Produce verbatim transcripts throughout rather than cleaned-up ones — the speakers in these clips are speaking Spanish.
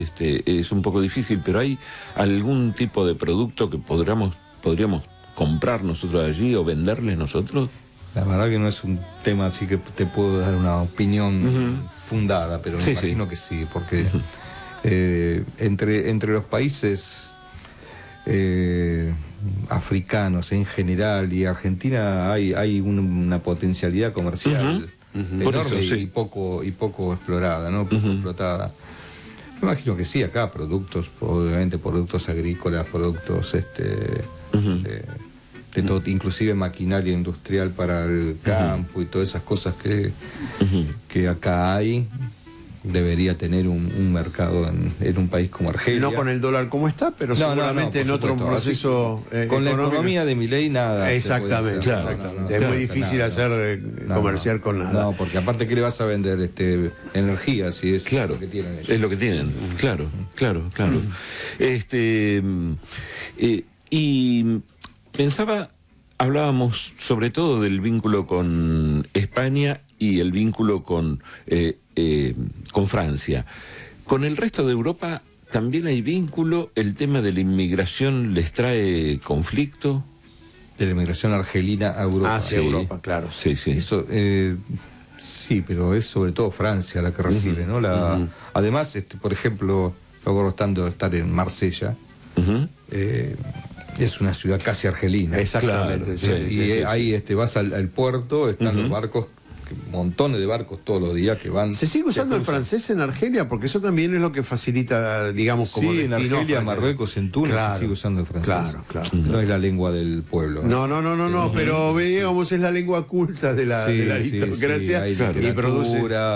Este, es un poco difícil, pero ¿hay algún tipo de producto que podríamos, podríamos comprar nosotros allí o venderles nosotros? La verdad que no es un tema así que te puedo dar una opinión uh-huh. fundada, pero me sí, imagino sí. que sí, porque uh-huh. eh, entre, entre los países eh, africanos en general y Argentina hay, hay un, una potencialidad comercial uh-huh. Uh-huh. enorme eso, sí. y, poco, y poco explorada, ¿no? Poco uh-huh. explotada. Me imagino que sí, acá productos, obviamente productos agrícolas, productos este uh-huh. de, de todo, inclusive maquinaria industrial para el campo uh-huh. y todas esas cosas que, uh-huh. que acá hay. Debería tener un, un mercado en, en un país como Argelia. No con el dólar como está, pero no, seguramente no, no, en otro proceso eh, con económico. La economía de Milei nada. Exactamente, claro, exactamente. No, no, es claro, muy difícil nada, hacer no, comerciar no, con nada. No, porque aparte que le vas a vender este energía, si es claro, lo que tienen ellos. Es lo que tienen, claro, claro, claro. este eh, y pensaba, hablábamos sobre todo del vínculo con España y el vínculo con eh, eh, con Francia. Con el resto de Europa también hay vínculo. ¿El tema de la inmigración les trae conflicto? De la inmigración argelina a Europa. Hacia sí. Europa, claro. Sí, sí. Eso, eh, sí, pero es sobre todo Francia la que recibe, uh-huh. ¿no? La, uh-huh. Además, este, por ejemplo, luego estando estar en Marsella, uh-huh. eh, es una ciudad casi argelina. Exactamente. Claro, sí, sí, y sí, sí, ahí este, vas al, al puerto, están uh-huh. los barcos, montones de barcos todos los días que van. ¿Se sigue usando el francés en Argelia? Porque eso también es lo que facilita, digamos, como sí, destino. Sí, en Argelia, Marruecos, en Túnez claro, se sigue usando el francés. Claro, claro. No es la lengua del pueblo. No, no, no, no, no, no pero digamos es la lengua culta de la, sí, de la aristocracia sí, sí, y produce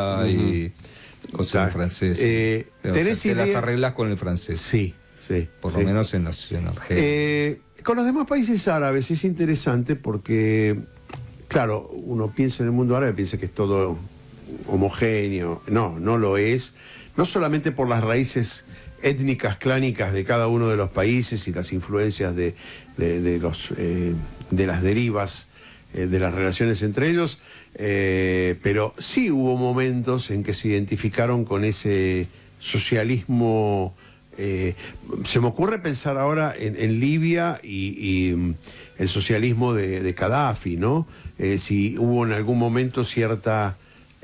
y uh-huh. cosas en francés. Eh, o ¿Tenés sea, idea? Te las arreglas con el francés. Sí, sí. Por sí. lo menos en, la, en Argelia. Eh, con los demás países árabes es interesante porque claro, uno piensa en el mundo árabe, piensa que es todo homogéneo. No, no lo es. No solamente por las raíces étnicas, clánicas de cada uno de los países y las influencias de, de, de, los, eh, de las derivas eh, de las relaciones entre ellos, eh, pero sí hubo momentos en que se identificaron con ese socialismo. Eh, se me ocurre pensar ahora en, en Libia y, y el socialismo de, de Gaddafi, ¿no? Eh, si hubo en algún momento cierta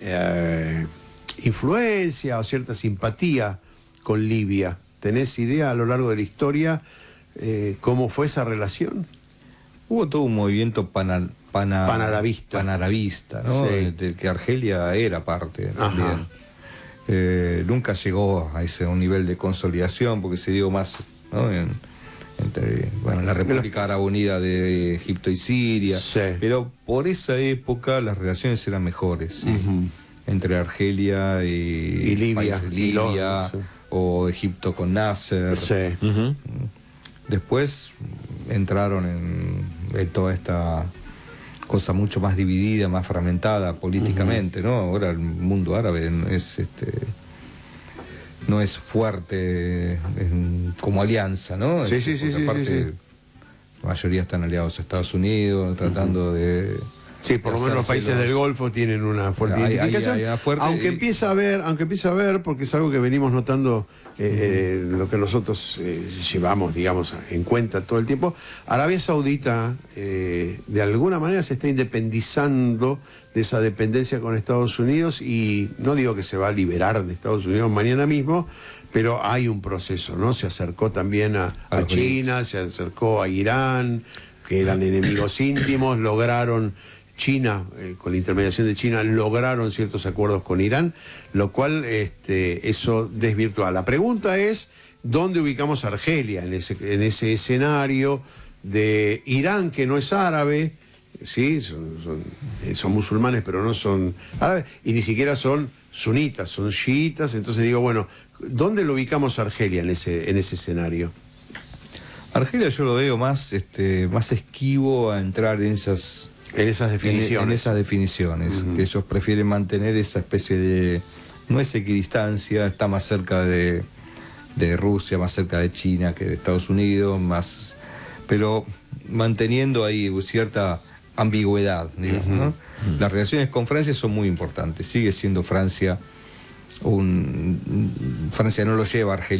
eh, influencia o cierta simpatía con Libia. ¿Tenés idea a lo largo de la historia eh, cómo fue esa relación? Hubo todo un movimiento pana, pana, panarabista, panarabista, ¿no? Sí. Del que Argelia era parte también. Eh, nunca llegó a ese a un nivel de consolidación porque se dio más, ¿no? en, entre bueno, la República Árabe Unida de Egipto y Siria, sí. pero por esa época las relaciones eran mejores, ¿sí? uh-huh. entre Argelia y, y Libia, países, Libia y los, sí. o Egipto con Nasser. Sí. Uh-huh. Después entraron en, en toda esta cosa mucho más dividida, más fragmentada políticamente, uh-huh. ¿no? Ahora el mundo árabe es este no es fuerte en, como alianza, ¿no? Sí, sí, sí, sí, aparte, sí, sí. La mayoría están aliados a Estados Unidos, tratando uh-huh. de... Sí, por lo menos los países del Golfo tienen una fuerte hay, identificación. Hay, hay fuerte aunque y... empieza a ver, aunque empieza a ver, porque es algo que venimos notando, eh, uh-huh. eh, lo que nosotros eh, llevamos, digamos, en cuenta todo el tiempo. Arabia Saudita, eh, de alguna manera, se está independizando de esa dependencia con Estados Unidos y no digo que se va a liberar de Estados Unidos mañana mismo, pero hay un proceso, ¿no? Se acercó también a, a China, se acercó a Irán, que eran enemigos íntimos, lograron... China, eh, con la intermediación de China, lograron ciertos acuerdos con Irán, lo cual este, eso desvirtúa. La pregunta es, ¿dónde ubicamos a Argelia en ese, en ese escenario de Irán, que no es árabe, ¿sí? son, son, eh, son musulmanes, pero no son árabes, y ni siquiera son sunitas, son chiitas? Entonces digo, bueno, ¿dónde lo ubicamos a Argelia en ese, en ese escenario? Argelia yo lo veo más, este, más esquivo a entrar en esas... En esas definiciones. En, en esas definiciones, uh-huh. que ellos prefieren mantener esa especie de... No es equidistancia, está más cerca de, de Rusia, más cerca de China que de Estados Unidos, más pero manteniendo ahí cierta ambigüedad, digamos, uh-huh. ¿no? Uh-huh. Las relaciones con Francia son muy importantes, sigue siendo Francia un Francia no lo lleva a Argelia